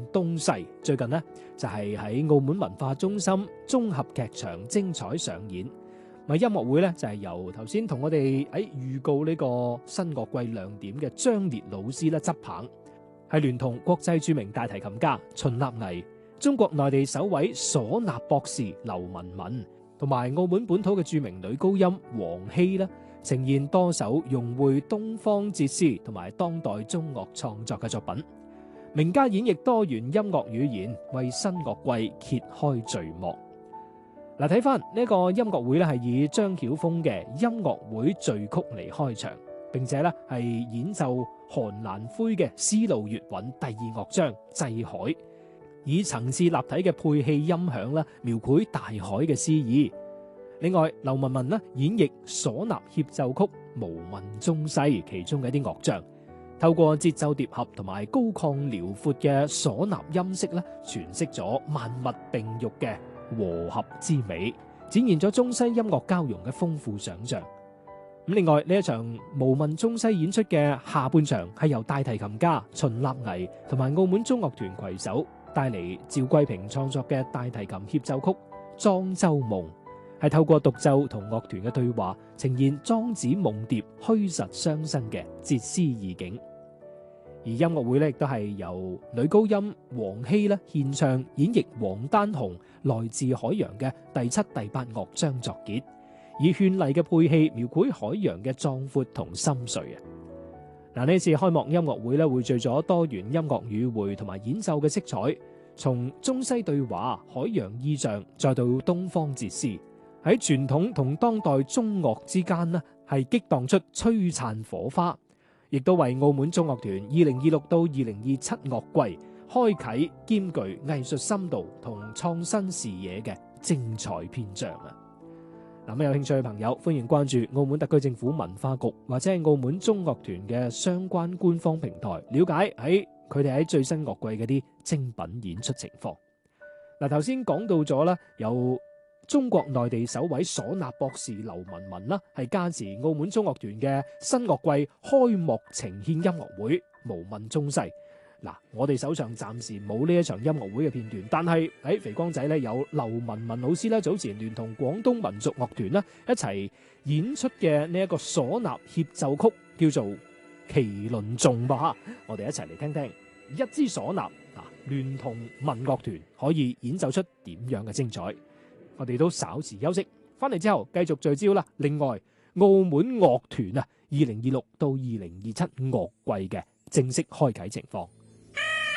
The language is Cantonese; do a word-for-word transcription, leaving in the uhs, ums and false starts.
東西，最近呢，就係喺澳門文化中心綜合劇場精彩上演。咪音樂會咧就係由頭先同我哋喺預告呢個新樂季亮點嘅張烈老師咧執棒，係聯同國際著名大提琴家秦立藝、中國內地首位嗩吶博士劉文文，同埋澳門本土嘅著名女高音黃希啦，呈現多首融匯東方哲思同埋當代中樂創作嘅作品，名家演繹多元音樂語言，為新樂季揭開序幕。嗱，睇翻呢個音樂會咧，係以張曉峰嘅音樂會序曲嚟開場，並且咧係演奏韓蘭輝嘅絲路粵韻第二樂章濟海，以層次立體嘅配器音響啦，描繪大海嘅詩意。另外，劉文文咧演繹嗩吶協奏曲無問中西其中嘅一啲樂章，透過節奏疊合同埋高亢遼闊嘅嗩吶音色咧，詮釋咗萬物並育嘅和合之美，展現咗中西音樂交融嘅豐富想象。咁另外呢一場無問中西演出嘅下半場係由大提琴家秦立藝同埋澳門中樂團攜手帶嚟趙桂平創作嘅大提琴協奏曲《莊周夢》，係透過獨奏同樂團嘅對話，呈現莊子夢蝶虛實相生嘅哲思意境。而音樂會咧亦都係由女高音黃希咧獻唱演繹王丹紅來自海洋嘅第七、第八樂章作結，以絢麗嘅配器描繪海洋嘅壯闊同深邃啊！嗱，呢次開幕音樂會咧匯聚咗多元音樂語彙同埋演奏嘅色彩，從中西對話、海洋意象，再到東方哲思，喺傳統同當代中樂之間呢係激盪出璀璨火花。亦都為澳門中樂團二零二六到二零二七樂季開啟兼具藝術深度同創新視野嘅精彩篇章啊！嗱，有興趣嘅朋友歡迎關注澳門特區政府文化局或者係澳門中樂團嘅相關官方平台，了解喺佢哋喺最新樂季嗰啲精品演出情況。嗱，頭先講到咗啦，有中國內地首位嗩吶博士劉文文啦，係加持澳門中樂團嘅新樂季開幕呈獻音樂會無問中西。嗱，我哋手上暫時冇呢一場音樂會嘅片段，但係喺肥光仔咧有劉文文老師咧早前聯同廣東民族樂團啦一齊演出嘅呢一個嗩吶協奏曲，叫做《麒麟頌》吧。我哋一齊嚟聽聽一支嗩吶啊，聯同民樂團可以演奏出點樣嘅精彩。我哋都稍時休息，翻嚟之後繼續聚焦啦。另外，澳門樂團啊，二零二六到二零二七樂季嘅正式開啟情況。